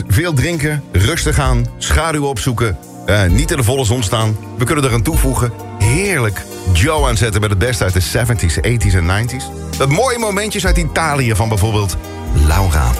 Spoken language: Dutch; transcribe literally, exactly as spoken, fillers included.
Veel drinken, rustig aan, schaduw opzoeken, uh, niet in de volle zon staan. We kunnen er aan toevoegen. Heerlijk Joe aanzetten met het beste uit de zeventies, tachtiger en negentiger. Dat mooie momentjes uit Italië van bijvoorbeeld Laura.